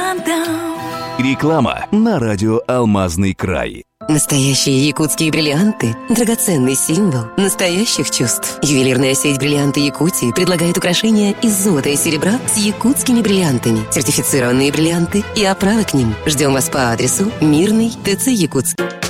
бриллиантам. Реклама на радио «Алмазный край». Настоящие якутские бриллианты – драгоценный символ настоящих чувств. Ювелирная сеть «Бриллианты Якутии» предлагает украшения из золота и серебра с якутскими бриллиантами, сертифицированные бриллианты и оправы к ним. Ждем вас по адресу Мирный, ТЦ Якутск.